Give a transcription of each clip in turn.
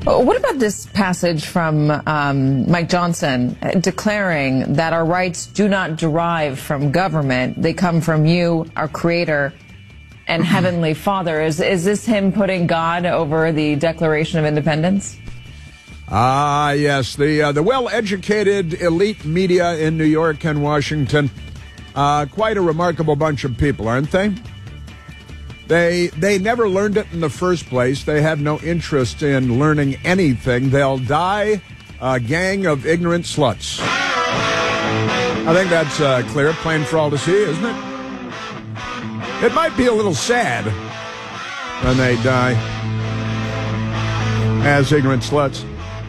What about this passage from Mike Johnson declaring that our rights do not derive from government? They come from you, our Creator, and Heavenly Father. Is this him putting God over the Declaration of Independence? Yes. The well-educated elite media in New York and Washington, quite a remarkable bunch of people, aren't they? They never learned it in the first place. They have no interest in learning anything. They'll die a gang of ignorant sluts. I think that's clear, plain for all to see, isn't it? It might be a little sad when they die as ignorant sluts.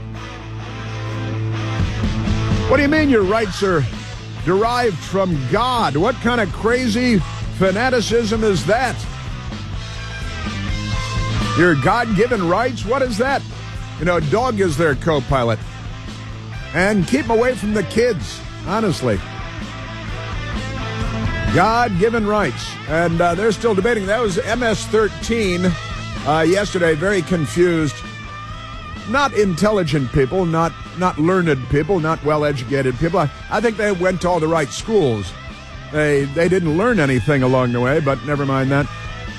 What do you mean your rights are derived from God? What kind of crazy fanaticism is that? Your God-given rights? What is that? You know, a dog is their co-pilot. And keep them away from the kids, honestly. God-given rights. And they're still debating. That was MS-13 yesterday, very confused. Not intelligent people, not learned people, not well-educated people. I think they went to all the right schools. They didn't learn anything along the way, but never mind that.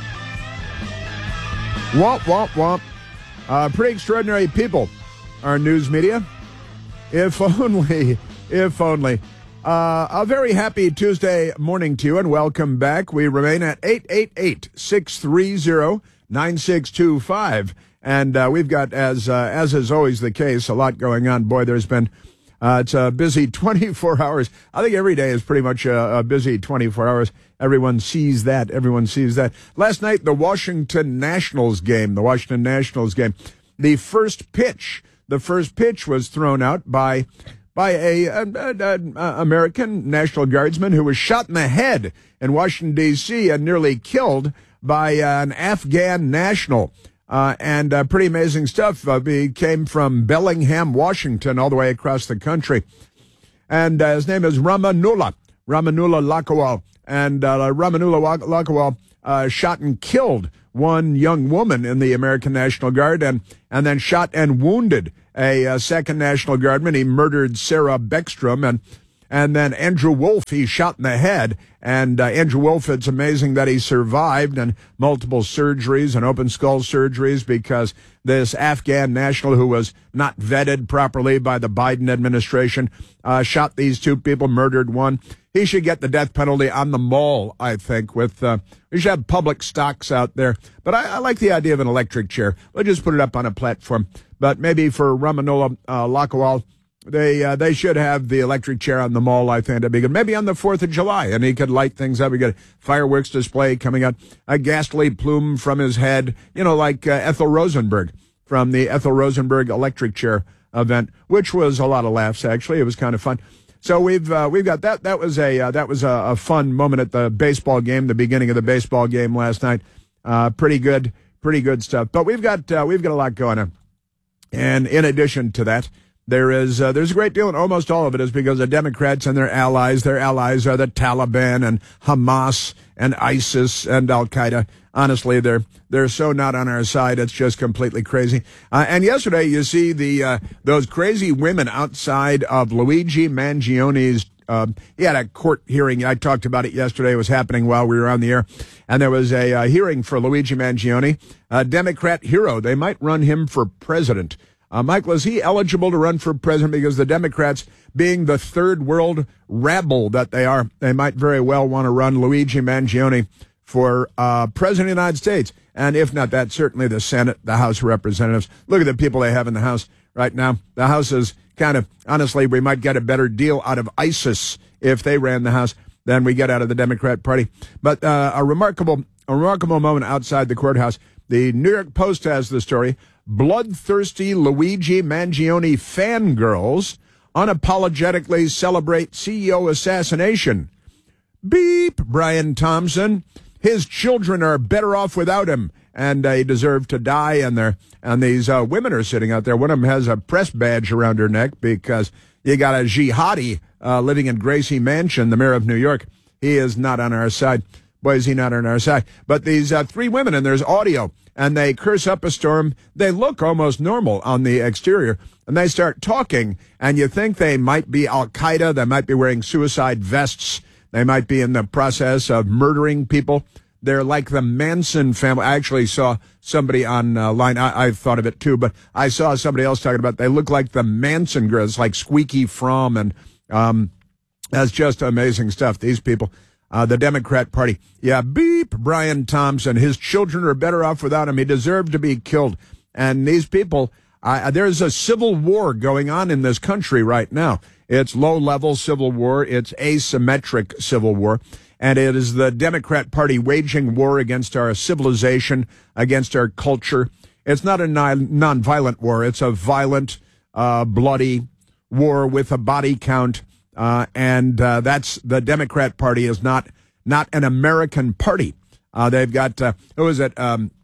Womp, womp, womp. Pretty extraordinary people, our news media. If only. A very happy Tuesday morning to you, and welcome back. We remain at 888-630-9625. And we've got, as is always the case, a lot going on. Boy, there's been, it's a busy 24 hours. I think every day is pretty much a busy 24 hours. Everyone sees that. Last night, the Washington Nationals game. The first pitch was thrown out by a American National Guardsman who was shot in the head in Washington, D.C. and nearly killed by an Afghan national. And pretty amazing stuff. He came from Bellingham, Washington, all the way across the country. And his name is Ramanullah Lakhwal. And Ramanullah Lakhwal shot and killed one young woman in the American National Guard and then shot and wounded a second National Guardman. He murdered Sarah Beckstrom and then Andrew Wolf, he shot in the head. And Andrew Wolf, it's amazing that he survived and multiple surgeries and open skull surgeries because this Afghan national who was not vetted properly by the Biden administration shot these two people, murdered one. He should get the death penalty on the mall, I think. We should have public stocks out there. But I like the idea of an electric chair. We'll just put it up on a platform. But maybe for Ramanullah Lakhwal, they should have the electric chair on the mall, I think. That'd be good. Maybe on the 4th of July, and he could light things up. We got a fireworks display coming out, a ghastly plume from his head, like Ethel Rosenberg from the Ethel Rosenberg electric chair event, which was a lot of laughs, actually. It was kind of fun. So we've got that. That was a fun moment at the baseball game, the beginning of the baseball game last night. Pretty good stuff. But we've got a lot going on. And in addition to that, there's a great deal, and almost all of it is because of Democrats and their allies. Their allies are the Taliban and Hamas and ISIS and Al-Qaeda. Honestly, they're so not on our side. It's just completely crazy. And yesterday, you see those crazy women outside of Luigi Mangioni's. He had a court hearing. I talked about it yesterday. It was happening while we were on the air. And there was a hearing for Luigi Mangione, a Democrat hero. They might run him for president. Michael, is he eligible to run for president? Because the Democrats, being the third world rabble that they are, they might very well want to run Luigi Mangione for president of the United States. And if not that, certainly the Senate, the House of Representatives. Look at the people they have in the House right now. The House is kind of, honestly, we might get a better deal out of ISIS if they ran the House than we get out of the Democrat Party. But a remarkable moment outside the courthouse. The New York Post has the story. Bloodthirsty Luigi Mangione fangirls unapologetically celebrate CEO assassination. Beep, Brian Thompson. His children are better off without him, and they deserve to die. And these women are sitting out there. One of them has a press badge around her neck because you got a jihadi living in Gracie Mansion, the mayor of New York. He is not on our side. boy, is he not on our side. But these three women, and there's audio, and they curse up a storm. They look almost normal on the exterior, and they start talking, and you think they might be Al-Qaeda. They might be wearing suicide vests. They might be in the process of murdering people. They're like the Manson family. I actually saw somebody online. I thought of it too, but I saw somebody else talking about they look like the Manson girls, like Squeaky Fromm, and that's just amazing stuff. These people, the Democrat Party, yeah, beep, Brian Thompson. His children are better off without him. He deserved to be killed. And these people, there's a civil war going on in this country right now. It's low-level civil war. It's asymmetric civil war. And it is the Democrat Party waging war against our civilization, against our culture. It's not a non-violent war. It's a violent, bloody war with a body count. And that's the Democrat Party is not an American party. They've got, who was it?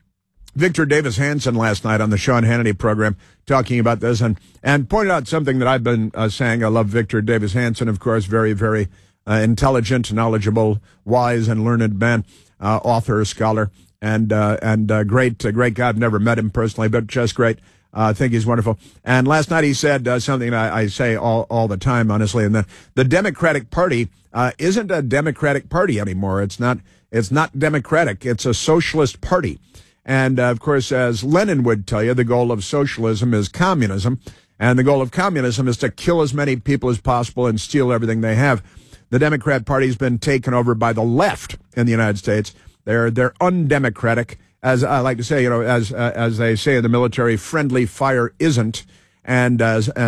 Victor Davis Hanson last night on the Sean Hannity program talking about this and pointed out something that I've been saying. I love Victor Davis Hanson, of course, very, very intelligent, knowledgeable, wise, and learned man, author, scholar, and great guy. I've never met him personally, but just great. I think he's wonderful. And last night he said something I say all the time, honestly, and that the Democratic Party isn't a Democratic Party anymore. It's not democratic. It's a socialist party. And, of course, as Lenin would tell you, the goal of socialism is communism, and the goal of communism is to kill as many people as possible and steal everything they have. The Democrat Party has been taken over by the left in the United States. They're undemocratic. As I like to say, as they say in the military, friendly fire isn't, and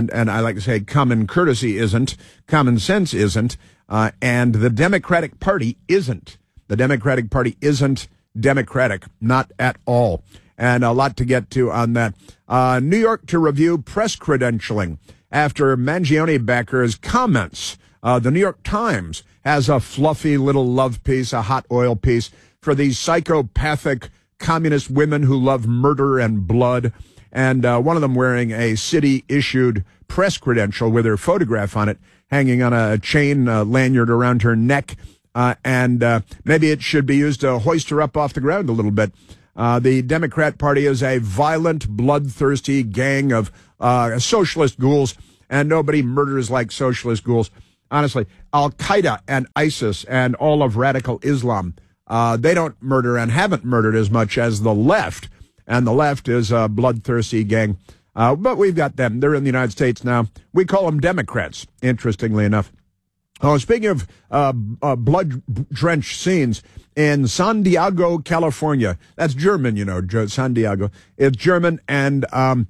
I like to say common courtesy isn't, common sense isn't, and the Democratic Party isn't. The Democratic Party isn't democratic, not at all. And a lot to get to on that. New York to review press credentialing after Mangione backers' comments. The New York Times has a fluffy little love piece, a hot oil piece for these psychopathic communist women who love murder and blood. And one of them wearing a city-issued press credential with her photograph on it, hanging on a chain lanyard around her neck. And maybe it should be used to hoist her up off the ground a little bit. The Democrat Party is a violent, bloodthirsty gang of socialist ghouls, and nobody murders like socialist ghouls. Honestly, Al-Qaeda and ISIS and all of radical Islam, they don't murder and haven't murdered as much as the left, and the left is a bloodthirsty gang. But we've got them. They're in the United States now. We call them Democrats, interestingly enough. Oh, speaking of blood-drenched scenes, in San Diego, California, that's German, San Diego. It's German, and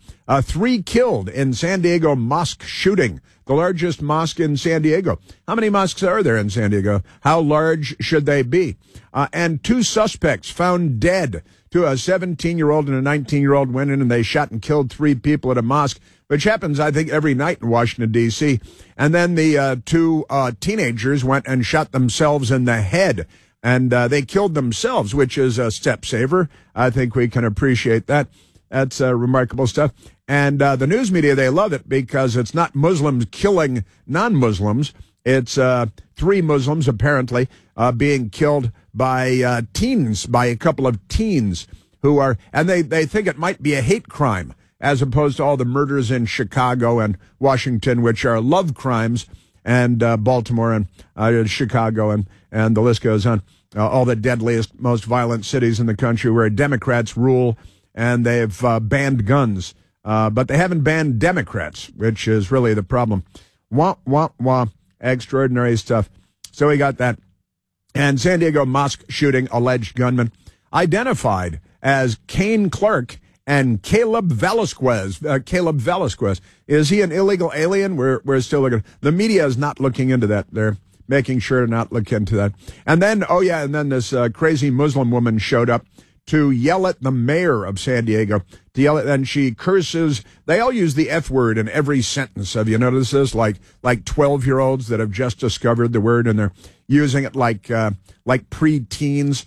3 killed in San Diego mosque shooting, the largest mosque in San Diego. How many mosques are there in San Diego? How large should they be? And 2 suspects found dead. A 17-year-old and a 19-year-old went in and they shot and killed 3 people at a mosque, which happens, I think, every night in Washington, D.C. And then the 2 teenagers went and shot themselves in the head, and they killed themselves, which is a step saver. I think we can appreciate that. That's remarkable stuff. And the news media, they love it because it's not Muslims killing non-Muslims. It's 3 Muslims, apparently, being killed by teens, by a couple of teens who are, and they think it might be a hate crime, as opposed to all the murders in Chicago and Washington, which are love crimes, and Baltimore and Chicago, and the list goes on. All the deadliest, most violent cities in the country where Democrats rule, and they've banned guns. But they haven't banned Democrats, which is really the problem. Wah, wah, wah. Extraordinary stuff. So we got that. And San Diego mosque shooting alleged gunman identified as Kane Clark and Caleb Velasquez. Caleb Velasquez. Is he an illegal alien? We're still looking. The media is not looking into that. They're making sure to not look into that. And then, and then this crazy Muslim woman showed up to yell at the mayor of San Diego, and she curses. They all use the F word in every sentence. Have you noticed this? Like 12-year-olds that have just discovered the word, and they're using it like pre-teens.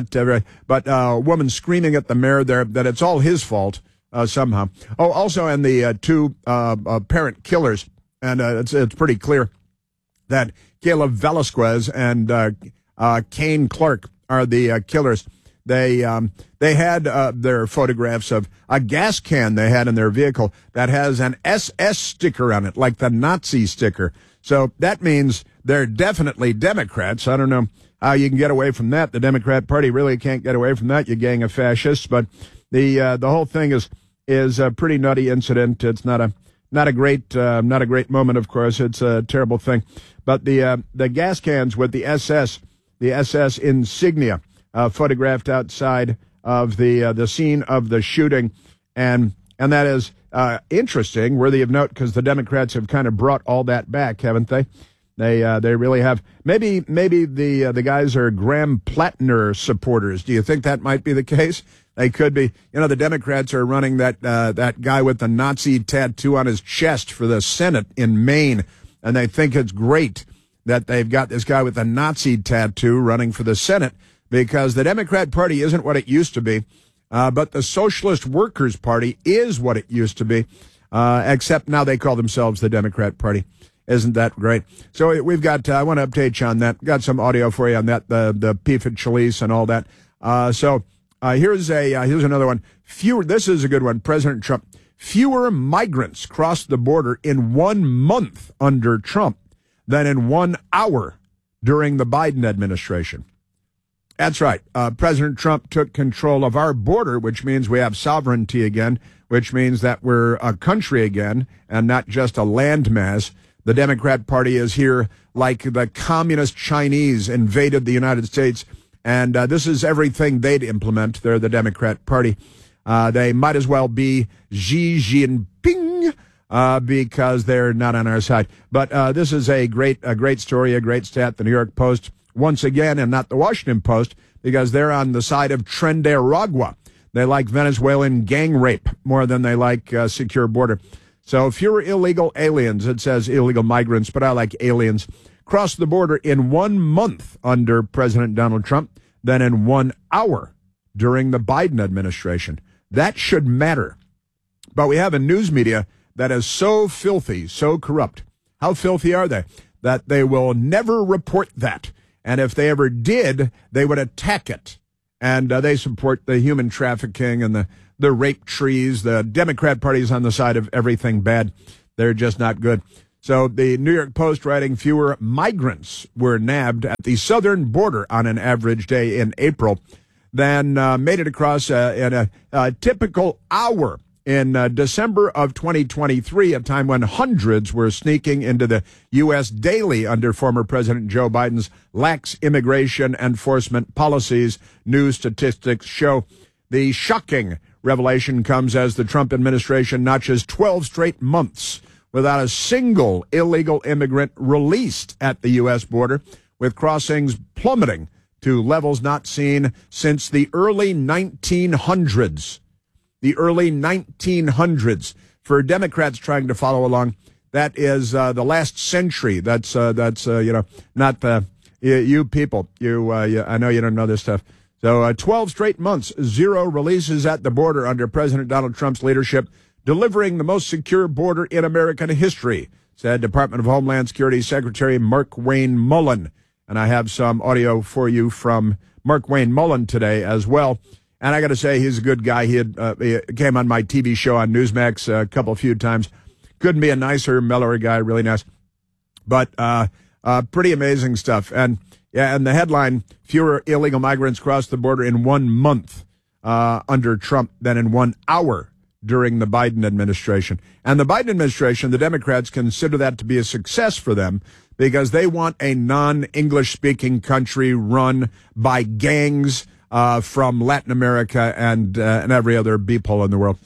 But a woman screaming at the mayor there that it's all his fault somehow. Oh, also, and the 2 parent killers, and it's pretty clear that Caleb Velasquez and Kane Clark are the killers. They had their photographs of a gas can they had in their vehicle that has an SS sticker on it, like the Nazi sticker. So that means they're definitely Democrats. I don't know how you can get away from that. The Democrat Party really can't get away from that, you gang of fascists. But the whole thing is a pretty nutty incident. It's not a great moment, of course. It's a terrible thing. But the gas cans with the SS insignia photographed outside of the scene of the shooting, and that is interesting, worthy of note, because the Democrats have kind of brought all that back, haven't they? They really have. Maybe the guys are Graham Plattner supporters. Do you think that might be the case? They could be. You know, the Democrats are running that guy with the Nazi tattoo on his chest for the Senate in Maine, and they think it's great that they've got this guy with the Nazi tattoo running for the Senate, because the Democrat Party isn't what it used to be, but the Socialist Workers Party is what it used to be, except now they call themselves the Democrat Party. Isn't that great? So we've got, I want to update you on that. Got some audio for you on that, the PFID Chalice and all that. Here's another one. This is a good one. President Trump. Fewer migrants crossed the border in 1 month under Trump than in 1 hour during the Biden administration. That's right. President Trump took control of our border, which means we have sovereignty again, which means that we're a country again and not just a landmass. The Democrat Party is here like the communist Chinese invaded the United States, and this is everything they'd implement. They're the Democrat Party. They might as well be Xi Jinping because they're not on our side. But this is a great story, a great stat. The New York Post, once again, and not the Washington Post, because they're on the side of Trinidad. They like Venezuelan gang rape more than they like secure border. So fewer illegal aliens, it says illegal migrants, but I like aliens, crossed the border in 1 month under President Donald Trump than in 1 hour during the Biden administration. That should matter. But we have a news media that is so filthy, so corrupt. How filthy are they? That they will never report that. And if they ever did, they would attack it. And they support the human trafficking and the rape trees. The Democrat Party is on the side of everything bad. They're just not good. So the New York Post writing fewer migrants were nabbed at the southern border on an average day in April than made it across in a typical hour in December of 2023, a time when hundreds were sneaking into the U.S. daily under former President Joe Biden's lax immigration enforcement policies. New statistics show. The shocking revelation comes as the Trump administration notches 12 straight months without a single illegal immigrant released at the U.S. border, with crossings plummeting to levels not seen since the early 1900s. The early 1900s. For Democrats trying to follow along, that is the last century. That's not the you people. I know you don't know this stuff. So 12 straight months, 0 releases at the border under President Donald Trump's leadership, delivering the most secure border in American history, said Department of Homeland Security Secretary Markwayne Mullin. And I have some audio for you from Markwayne Mullin today as well. And I got to say, he's a good guy. He came on my TV show on Newsmax a few times. Couldn't be a nicer, mellower guy, really nice. But pretty amazing stuff. And the headline, fewer illegal migrants crossed the border in 1 month under Trump than in 1 hour during the Biden administration. And the Biden administration, the Democrats consider that to be a success for them because they want a non-English speaking country run by gangs from Latin America and every other beeple in the world.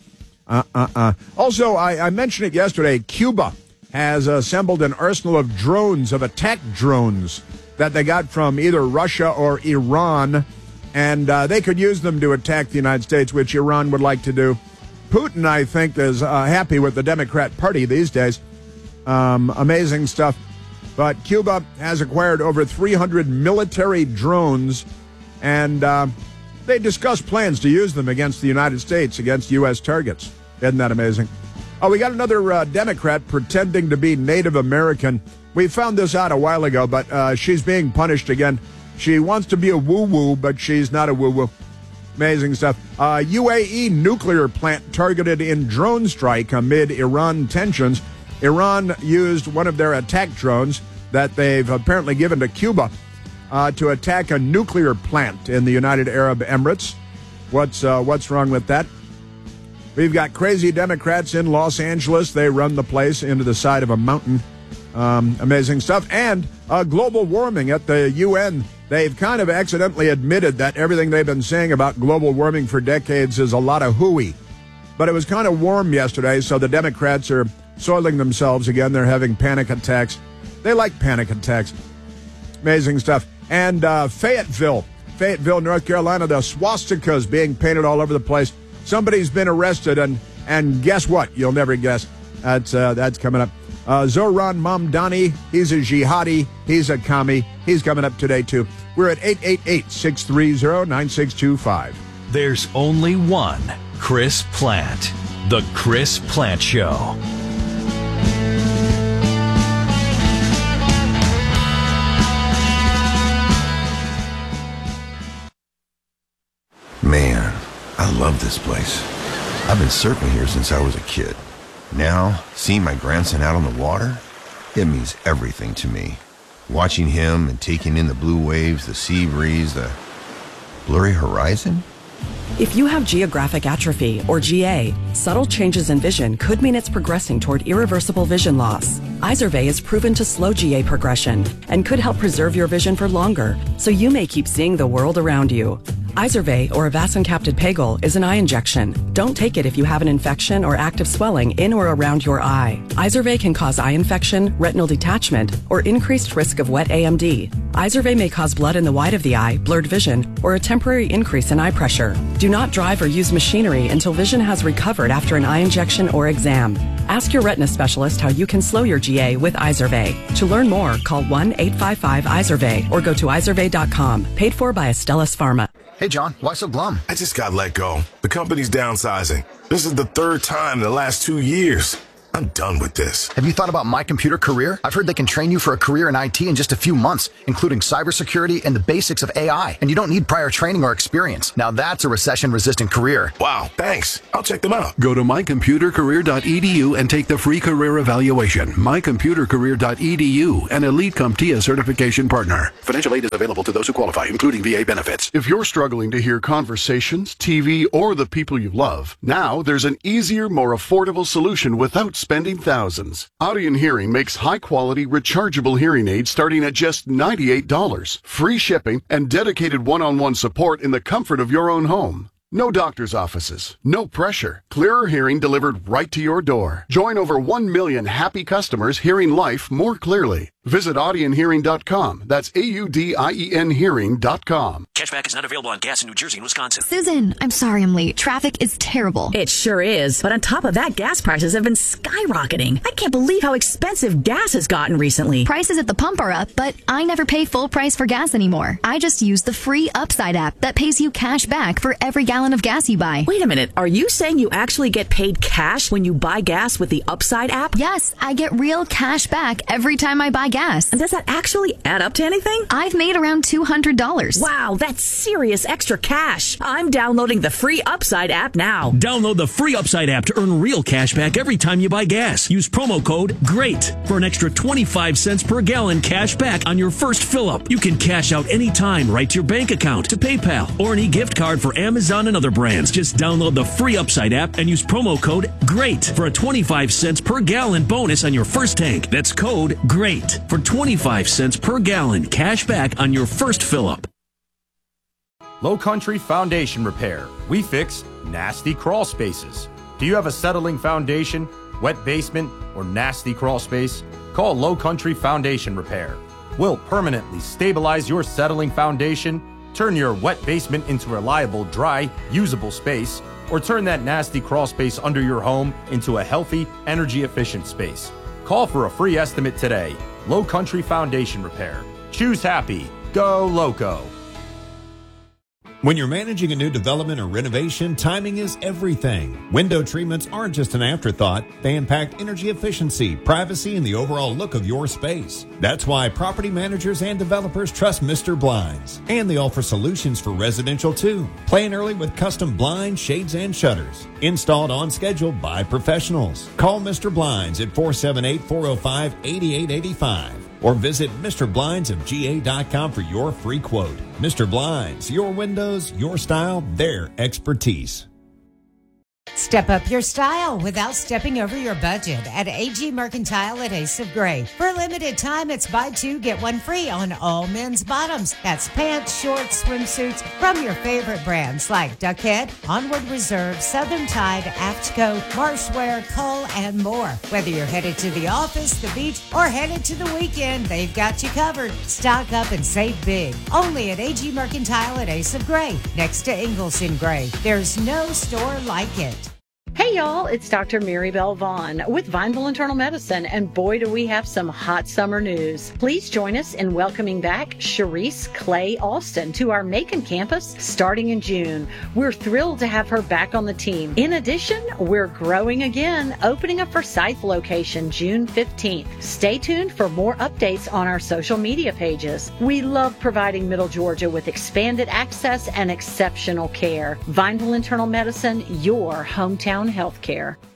Also, I mentioned it yesterday, Cuba has assembled an arsenal of drones, of attack drones, that they got from either Russia or Iran, and they could use them to attack the United States, which Iran would like to do. Putin, I think, is happy with the Democrat Party these days. Amazing stuff. But Cuba has acquired over 300 military drones, and they discussed plans to use them against the United States, against U.S. targets. Isn't that amazing? Oh, we got another Democrat pretending to be Native American. We found this out a while ago, but she's being punished again. She wants to be a woo-woo, but she's not a woo-woo. Amazing stuff. UAE nuclear plant targeted in drone strike amid Iran tensions. Iran used one of their attack drones that they've apparently given to Cuba to attack a nuclear plant in the United Arab Emirates. What's wrong with that? We've got crazy Democrats in Los Angeles. They run the place into the side of a mountain. Amazing stuff. And global warming at the UN. They've kind of accidentally admitted that everything they've been saying about global warming for decades is a lot of hooey. But it was kind of warm yesterday, so the Democrats are soiling themselves again. They're having panic attacks. They like panic attacks. Amazing stuff. And Fayetteville, North Carolina, the swastikas being painted all over the place. Somebody's been arrested, and guess what? You'll never guess. That's coming up. Zohran Mamdani, he's a jihadi. He's a commie. He's coming up today, too. We're at 888-630-9625. There's only one Chris Plante. The Chris Plante Show. Man, I love this place. I've been surfing here since I was a kid. Now, seeing my grandson out on the water, it means everything to me. Watching him and taking in the blue waves, the sea breeze, the blurry horizon. If you have geographic atrophy, or GA, subtle changes in vision could mean it's progressing toward irreversible vision loss. Izervay is proven to slow GA progression and could help preserve your vision for longer, so you may keep seeing the world around you. Izervay, or avacincaptad pegol, is an eye injection. Don't take it if you have an infection or active swelling in or around your eye. Izervay can cause eye infection, retinal detachment, or increased risk of wet AMD. Izervay may cause blood in the white of the eye, blurred vision, or a temporary increase in eye pressure. Do not drive or use machinery until vision has recovered after an eye injection or exam. Ask your retina specialist how you can slow your GA with Izervay. To learn more, call 1-855-IZERVAY or go to izervay.com. Paid for by Astellas Pharma. Hey, John, why so glum? I just got let go. The company's downsizing. This is the third time in the last 2 years. I'm done with this. Have you thought about My Computer Career? I've heard they can train you for a career in IT in just a few months, including cybersecurity and the basics of AI. And you don't need prior training or experience. Now that's a recession-resistant career. Wow, thanks. I'll check them out. Go to mycomputercareer.edu and take the free career evaluation. Mycomputercareer.edu, an Elite CompTIA certification partner. Financial aid is available to those who qualify, including VA benefits. If you're struggling to hear conversations, TV, or the people you love, now there's an easier, more affordable solution without spending thousands. Audion Hearing makes high-quality, rechargeable hearing aids starting at just $98. Free shipping and dedicated one-on-one support in the comfort of your own home. No doctor's offices, no pressure. Clearer hearing delivered right to your door. Join over 1 million happy customers hearing life more clearly. Visit audionhearing.com. That's AUDIEN hearing.com. Cashback is not available on gas in New Jersey and Wisconsin. Susan, I'm sorry I'm late. Traffic is terrible. It sure is. But on top of that, gas prices have been skyrocketing. I can't believe how expensive gas has gotten recently. Prices at the pump are up, but I never pay full price for gas anymore. I just use the free Upside app that pays you cash back for every gallon of gas you buy. Wait a minute. Are you saying you actually get paid cash when you buy gas with the Upside app? Yes, I get real cash back every time I buy gas. And does that actually add up to anything? I've made around $200. Wow, that's serious extra cash. I'm downloading the free Upside app now. Download the free Upside app to earn real cash back every time you buy gas. Use promo code GREAT for an extra 25 cents per gallon cash back on your first fill-up. You can cash out anytime right to your bank account, to PayPal, or an e-gift card for Amazon and other brands. Just download the free Upside app and use promo code GREAT for a 25 cents per gallon bonus on your first tank. That's code GREAT for 25 cents per gallon cash back on your first fill-up. Low Country Foundation Repair. We fix nasty crawl spaces. Do you have a settling foundation, wet basement, or nasty crawl space? Call Low Country Foundation Repair. We'll permanently stabilize your settling foundation, turn your wet basement into a reliable, dry, usable space, or turn that nasty crawl space under your home into a healthy, energy-efficient space. Call for a free estimate today. Low Country Foundation Repair. Choose happy. Go Loco. When you're managing a new development or renovation, timing is everything. Window treatments aren't just an afterthought. They impact energy efficiency, privacy, and the overall look of your space. That's why property managers and developers trust Mr. Blinds. And they offer solutions for residential too. Plan early with custom blinds, shades, and shutters. Installed on schedule by professionals. Call Mr. Blinds at 478-405-8885. Or visit MrBlindsofGA.com for your free quote. Mr. Blinds, your windows, your style, their expertise. Step up your style without stepping over your budget at AG Mercantile at Ace of Gray. For a limited time, it's buy two, get one free on all men's bottoms. That's pants, shorts, swimsuits from your favorite brands like Duckhead, Onward Reserve, Southern Tide, Aftco, Marshwear, Cole, and more. Whether you're headed to the office, the beach, or headed to the weekend, they've got you covered. Stock up and save big. Only at AG Mercantile at Ace of Gray, next to Ingalls in Gray. There's no store like it. Hey y'all, it's Dr. Mary Bell Vaughn with Vineville Internal Medicine, and boy do we have some hot summer news. Please join us in welcoming back Sharice Clay Alston to our Macon campus starting in June. We're thrilled to have her back on the team. In addition, we're growing again, opening a Forsyth location June 15th. Stay tuned for more updates on our social media pages. We love providing Middle Georgia with expanded access and exceptional care. Vineville Internal Medicine, your hometown healthcare.